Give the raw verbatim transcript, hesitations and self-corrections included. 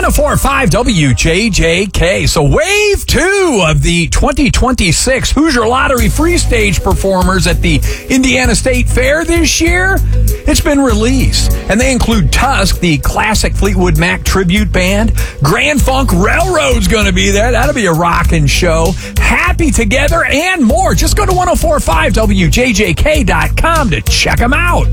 oh four point five W J J K. So wave two of the twenty twenty-six Hoosier Lottery Free Stage performers at the Indiana State Fair this year, it's been released. And they include Tusk, the classic Fleetwood Mac tribute band. Grand Funk Railroad's going to be there. That'll be a rockin' show. Happy Together and more. Just go to ten forty-five W J J K dot com to check them out.